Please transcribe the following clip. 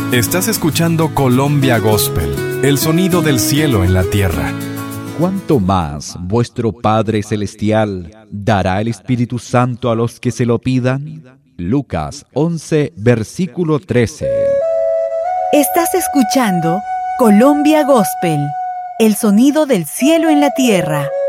Estás escuchando Colombia Gospel, el sonido del cielo en la tierra. ¿Cuánto más vuestro Padre Celestial dará el Espíritu Santo a los que se lo pidan? Lucas 11, versículo 13. Estás escuchando Colombia Gospel, el sonido del cielo en la tierra.